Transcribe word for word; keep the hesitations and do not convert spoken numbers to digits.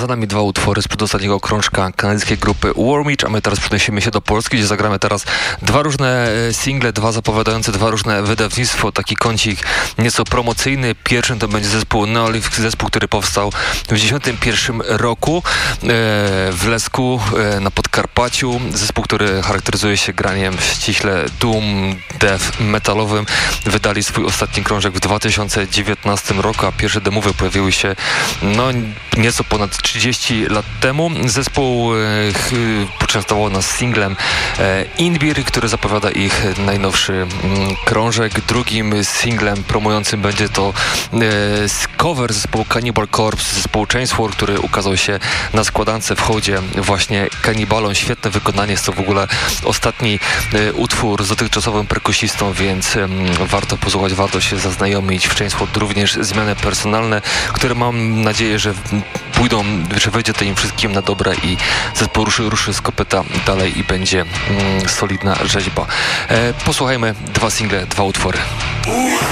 Za nami dwa utwory z przedostatniego krążka kanadyjskiej grupy Warmich, a my teraz przenosimy się do Polski, gdzie zagramy teraz dwa różne single, dwa zapowiadające dwa różne wydawnictwo, taki kącik nieco promocyjny. Pierwszym to będzie zespół Neolith, zespół, który powstał w tysiąc dziewięćset dziewięćdziesiątym pierwszym roku w Lesku na Podkarpaciu. Zespół, który charakteryzuje się graniem ściśle doom, death metalowym. Wydali swój ostatni krążek w dwa tysiące dziewiętnastym roku, a pierwsze demowy pojawiły się no nieco ponad trzydzieści lat temu. Zespół e, poczęstował nas singlem e, Inbir, który zapowiada ich najnowszy m, krążek. Drugim singlem promującym będzie to e, cover zespołu Cannibal Corpse, zespołu Chainsword, który ukazał się na składance w hołdzie właśnie Kannibalom. Świetne wykonanie, jest to w ogóle ostatni e, utwór z dotychczasowym perkusistą, więc e, warto posłuchać, warto się zaznajomić. W Chainsword również zmiany personalne, które mam nadzieję, że pójdą, że wejdzie to im wszystkim na dobre i zespół ruszy, ruszy z kopyta dalej i będzie mm, solidna rzeźba. E, posłuchajmy dwa single, dwa utwory.